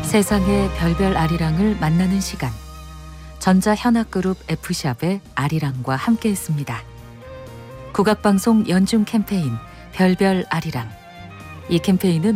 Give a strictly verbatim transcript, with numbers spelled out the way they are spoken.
세상의 별별 아리랑을 만나는 시간. 전자현악그룹 F샵의 아리랑과 함께했습니다. 국악방송 연중 캠페인 별별 아리랑. 이 캠페인은